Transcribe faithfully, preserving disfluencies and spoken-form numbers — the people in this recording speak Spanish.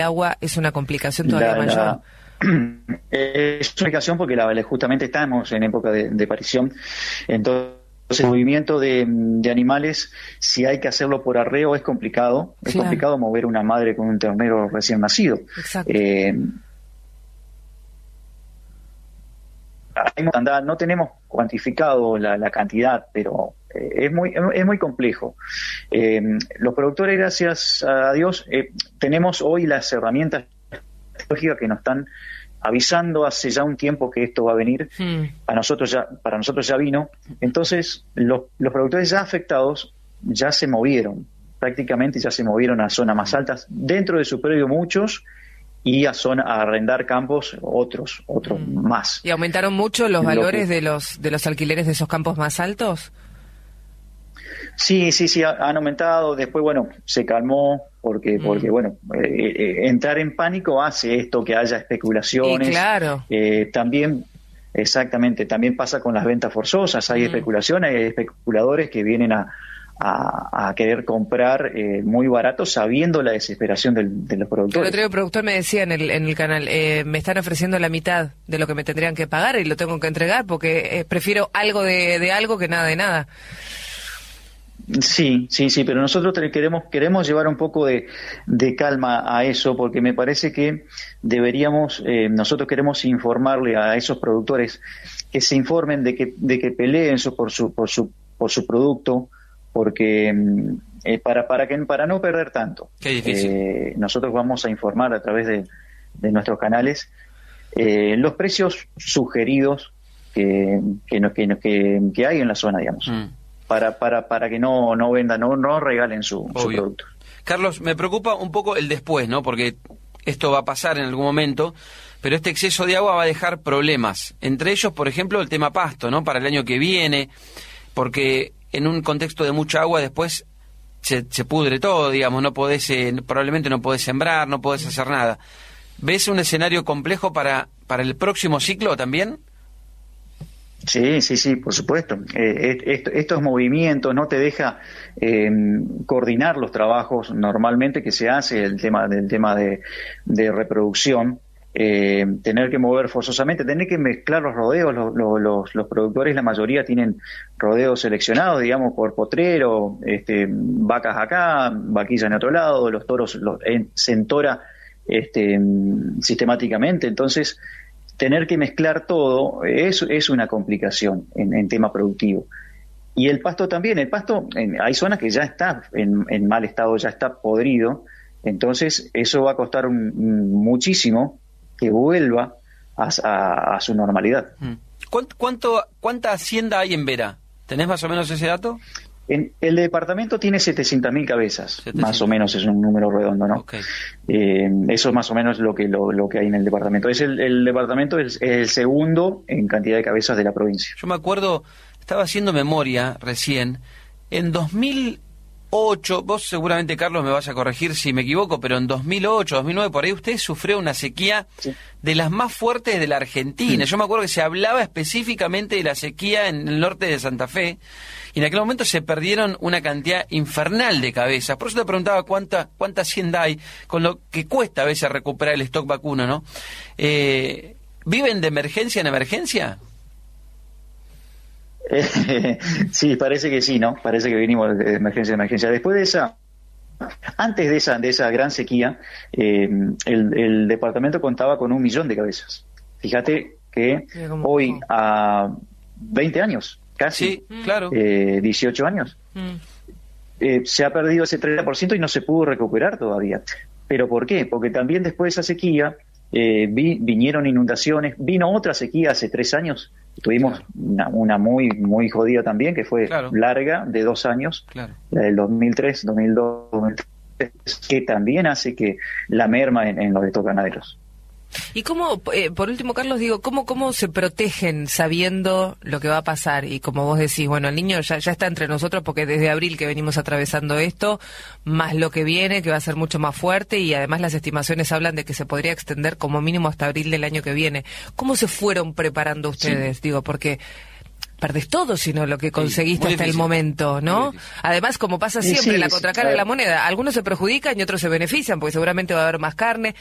agua es una complicación todavía la, mayor. La, es una complicación porque la, justamente estamos en época de, de parición, entonces el movimiento de, de animales, si hay que hacerlo por arreo, es complicado, es claro. complicado mover una madre con un ternero recién nacido. Exacto. Eh, no tenemos cuantificado la, la cantidad, pero eh, es muy es muy complejo. Eh, los productores, gracias a Dios, eh, tenemos hoy las herramientas tecnológicas que nos están avisando hace ya un tiempo que esto va a venir. Hmm. A nosotros ya, para nosotros ya vino. Entonces, los, los productores ya afectados ya se movieron, prácticamente ya se movieron a zonas más altas, dentro de su predio muchos, y a zona a arrendar campos otros, otros mm. más. ¿Y aumentaron mucho los valores que... de los de los alquileres de esos campos más altos? Sí, sí, sí, han aumentado. Después, bueno, se calmó porque, mm. porque bueno, eh, eh, entrar en pánico hace esto, que haya especulaciones. Y claro. Eh, también, exactamente, también pasa con las ventas forzosas. Hay mm. especulaciones, hay especuladores que vienen a A, a querer comprar eh, muy barato, sabiendo la desesperación del, de los productores. El otro día el productor me decía en el, en el canal, eh, me están ofreciendo la mitad de lo que me tendrían que pagar y lo tengo que entregar porque eh, prefiero algo de, de algo que nada de nada. Sí, sí, sí, pero nosotros queremos queremos llevar un poco de, de calma a eso, porque me parece que deberíamos, eh, nosotros queremos informarle a esos productores que se informen de que de que peleen su, por su por su por su producto, porque eh, para para que para no perder tanto. Qué difícil. Eh, nosotros vamos a informar a través de, de nuestros canales eh, los precios sugeridos que que, no, que, que que hay en la zona, digamos, mm. para para para que no no vendan, no no regalen su, su producto. Carlos, me preocupa un poco el después, ¿no? Porque esto va a pasar en algún momento, pero este exceso de agua va a dejar problemas, entre ellos, por ejemplo, el tema pasto, ¿no? Para el año que viene, porque en un contexto de mucha agua después se, se pudre todo, digamos, no podés, eh, probablemente no podés sembrar, no podés hacer nada. ¿Ves un escenario complejo para, para el próximo ciclo también? Sí, sí, sí, por supuesto. Eh, est- estos movimientos no te deja eh, coordinar los trabajos normalmente que se hace, el tema del tema de, de reproducción. Eh, tener que mover forzosamente, tener que mezclar los rodeos, los, los, los productores, la mayoría tienen rodeos seleccionados, digamos, por potrero, este, vacas acá, vaquillas en otro lado, los toros los, en, se entora este, sistemáticamente, entonces tener que mezclar todo es, es una complicación en, en tema productivo. Y el pasto también, el pasto, en, hay zonas que ya está en, en mal estado, ya está podrido, entonces eso va a costar un, un, muchísimo que vuelva a, a, a su normalidad. ¿Cuánto, cuánto, ¿Cuánta hacienda hay en Vera? ¿Tenés más o menos ese dato? En, el departamento tiene setecientas mil cabezas, setecientas. Más o menos, es un número redondo, ¿no? Okay. Eh, eso es más o menos lo que lo, lo que hay en el departamento. Es el, el departamento es, es el segundo en cantidad de cabezas de la provincia. Yo me acuerdo, estaba haciendo memoria recién, en dos mil ocho, vos seguramente, Carlos, me vas a corregir si me equivoco, pero en dos mil ocho, dos mil nueve, por ahí usted sufrió una sequía sí. de las más fuertes de la Argentina. Sí. Yo me acuerdo que se hablaba específicamente de la sequía en el norte de Santa Fe, y en aquel momento se perdieron una cantidad infernal de cabezas. Por eso te preguntaba cuánta cuánta hacienda hay, con lo que cuesta a veces recuperar el stock vacuno, ¿no? Eh, ¿Viven de emergencia en emergencia? Eh, sí, parece que sí, ¿no? Parece que venimos de emergencia en emergencia. Después de esa, antes de esa de esa gran sequía, eh, el, el departamento contaba con un millón de cabezas. Fíjate que sí, hoy a veinte años, casi, sí, claro. eh, dieciocho años, mm. eh, se ha perdido ese treinta por ciento y no se pudo recuperar todavía. ¿Pero por qué? Porque también después de esa sequía eh, vi, vinieron inundaciones, vino otra sequía hace tres años. Tuvimos claro. una, una muy muy jodida también, que fue claro. larga, de dos años, claro. la del dos mil tres, dos mil dos, dos mil tres, que también hace que la merma en, en los estos ganaderos. ¿Y cómo, eh, por último, Carlos, digo, cómo cómo se protegen sabiendo lo que va a pasar? Y como vos decís, bueno, el niño ya, ya está entre nosotros porque desde abril que venimos atravesando esto, más lo que viene, que va a ser mucho más fuerte, y además las estimaciones hablan de que se podría extender como mínimo hasta abril del año que viene. ¿Cómo se fueron preparando ustedes? Sí. Digo, porque perdés todo, sino lo que conseguiste sí, hasta el momento, ¿no? Además, como pasa siempre, sí, la contracara sí, de la moneda, algunos se perjudican y otros se benefician, porque seguramente va a haber más carne.